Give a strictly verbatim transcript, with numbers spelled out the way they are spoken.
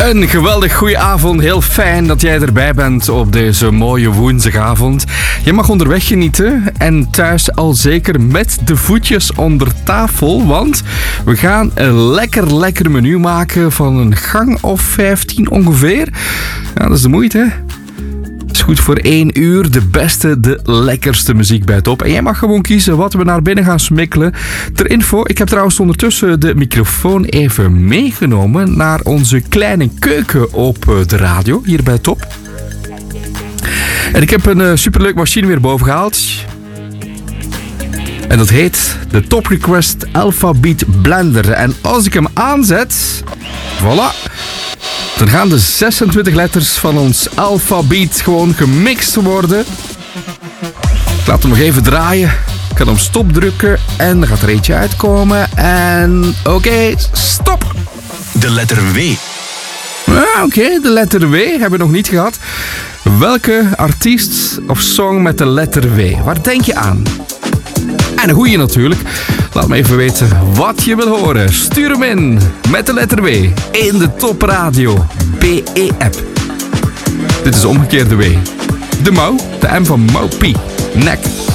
Een geweldig goeie avond. Heel fijn dat jij erbij bent op deze mooie woensdagavond. Je mag onderweg genieten en thuis al zeker met de voetjes onder tafel. Want we gaan een lekker, lekker menu maken van een gang of vijftien ongeveer. Ja, dat is de moeite, hè? Het is goed voor één uur de beste, de lekkerste muziek bij Top. En jij mag gewoon kiezen wat we naar binnen gaan smikkelen. Ter info, ik heb trouwens ondertussen de microfoon even meegenomen naar onze kleine keuken op de radio, hier bij Top. En ik heb een uh, superleuk machine weer boven gehaald. En dat heet de Top Request Alpha Beat Blender. En als ik hem aanzet, voilà, dan gaan de zesentwintig letters van ons alfabeet gewoon gemixt worden. Ik laat hem nog even draaien. Ik kan hem stop drukken en er gaat er eentje uitkomen. En oké, okay, stop. De letter W. Ah, oké, okay, de letter W hebben we nog niet gehad. Welke artiest of song met de letter W? Waar denk je aan? En een goeie natuurlijk. Laat me even weten wat je wil horen. Stuur hem in met de letter W in de Top Radio B E-app. Dit is de omgekeerde W. De mouw, de M van Maupie. Nek.